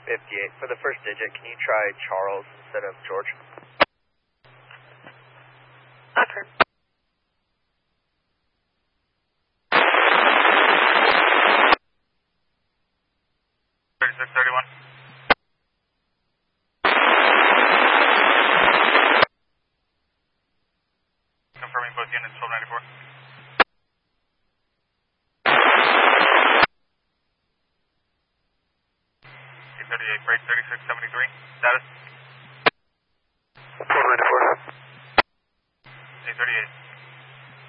58. For the first digit, can you try Charles instead of George? Okay. 3631. Confirming both units, 1294. 838, break 3673. Status? 1294. 838.